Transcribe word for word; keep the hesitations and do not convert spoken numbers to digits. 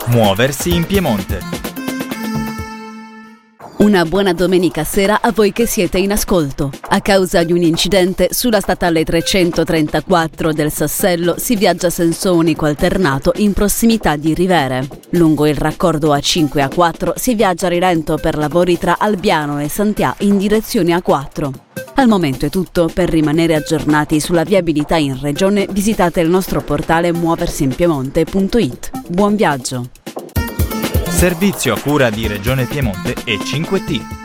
Muoversi in Piemonte. Una buona domenica sera a voi che siete in ascolto. A causa di un incidente sulla statale trecentotrentaquattro del Sassello si viaggia a senso unico alternato in prossimità di Rivere. Lungo il raccordo A cinque e A quattro si viaggia a rilento per lavori tra Albiano e Sant'Ia in direzione A quattro. Al momento è tutto. Per rimanere aggiornati sulla viabilità in regione visitate il nostro portale muoversinpiemonte punto it. Buon viaggio! Servizio a cura di Regione Piemonte e cinque T.